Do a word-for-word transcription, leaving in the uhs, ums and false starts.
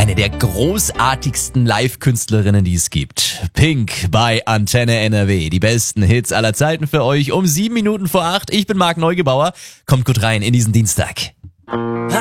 Eine der großartigsten Live-Künstlerinnen, die es gibt. Pink bei Antenne N R W. Die besten Hits aller Zeiten für euch um sieben Minuten vor acht. Ich bin Marc Neugebauer. Kommt gut rein in diesen Dienstag.